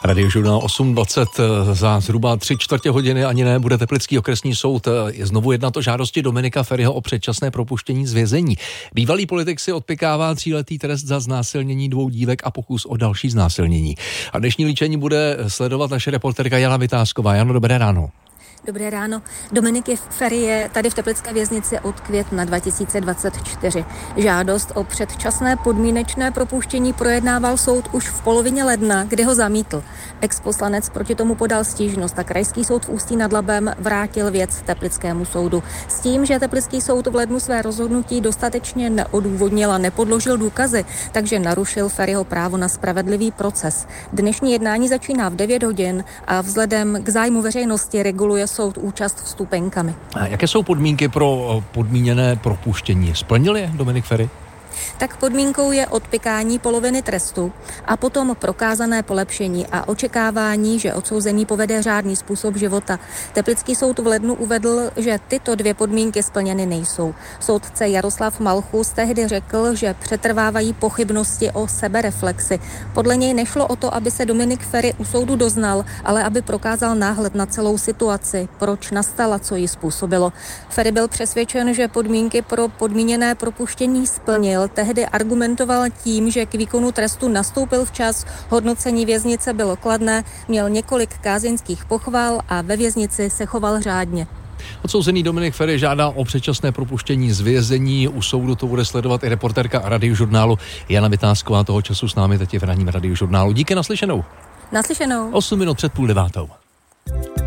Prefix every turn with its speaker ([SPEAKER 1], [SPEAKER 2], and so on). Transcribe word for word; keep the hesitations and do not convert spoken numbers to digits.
[SPEAKER 1] Radiožurnál osm dvacet za zhruba tři čtvrtě hodiny, ani ne, bude Teplický okresní soud je znovu jednat o žádosti Dominika Feriho o předčasné propuštění z vězení. Bývalý politik si odpykává tříletý trest za znásilnění dvou dívek a pokus o další znásilnění. A dnešní líčení bude sledovat naše reporterka Jana Vytázková. Jano, dobré ráno.
[SPEAKER 2] Dobré ráno. Dominik Feri je tady v teplické věznici od května dva tisíce dvacet čtyři. Žádost o předčasné podmínečné propuštění projednával soud už v polovině ledna, kdy ho zamítl. Exposlanec proti tomu podal stížnost a krajský soud v Ústí nad Labem vrátil věc teplickému soudu. S tím, že teplický soud v lednu své rozhodnutí dostatečně neodůvodnil a nepodložil důkazy, takže narušil Feriho právo na spravedlivý proces. Dnešní jednání začíná v devět hodin a vzhledem k zájmu veřejnosti reguluje soud účast vstupenkami.
[SPEAKER 1] A jaké jsou podmínky pro podmíněné propuštění? Splnil je Dominik Feri?
[SPEAKER 2] Tak podmínkou je odpykání poloviny trestu a potom prokázané polepšení a očekávání, že odsouzený povede řádný způsob života. Teplický soud v lednu uvedl, že tyto dvě podmínky splněny nejsou. Soudce Jaroslav Malchus tehdy řekl, že přetrvávají pochybnosti o sebereflexi. Podle něj nešlo o to, aby se Dominik Feri u soudu doznal, ale aby prokázal náhled na celou situaci, proč nastala, co ji způsobilo. Feri byl přesvědčen, že podmínky pro podmíněné propuštění splnil. Tehdy argumentoval tím, že k výkonu trestu nastoupil včas, hodnocení věznice bylo kladné, měl několik kázeňských pochval a ve věznici se choval řádně.
[SPEAKER 1] Odsouzený Dominik Feri žádá o předčasné propuštění z vězení. U soudu to bude sledovat i reportérka Radiožurnálu Jana Vytázková, toho času s námi teď v ranním Radiožurnálu. Díky, naslyšenou.
[SPEAKER 2] Naslyšenou.
[SPEAKER 1] osm minut před půl devátou.